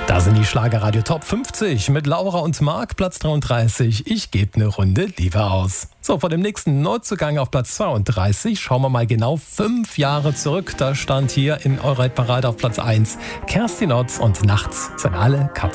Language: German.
Da sind die Schlagerradio Top 50 mit Laura und Marc, Platz 33. Ich gebe eine Runde Liebe aus. So, vor dem nächsten Neuzugang auf Platz 32 schauen wir mal genau 5 Jahre zurück. Da stand hier in eurer Hitparade auf Platz 1 Kerstin Ott und Nachts sind alle Katzen